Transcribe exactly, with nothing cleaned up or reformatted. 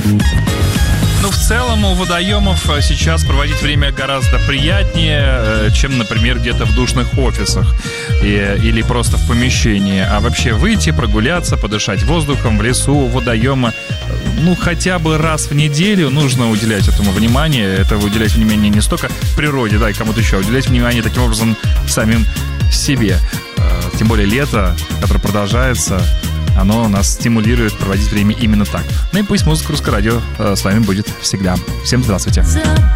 Ну, в целом, у водоемов сейчас проводить время гораздо приятнее, чем, например, где-то в душных офисах и, или просто в помещении. А вообще выйти, прогуляться, подышать воздухом в лесу, у водоема, ну, хотя бы раз в неделю нужно уделять этому внимание. Это уделять внимание не столько природе, да, и кому-то еще, а уделять внимание таким образом самим себе. Тем более лето, которое продолжается, оно нас стимулирует проводить время именно так. Ну и пусть музыка Русское радио с вами будет всегда. Всем здравствуйте.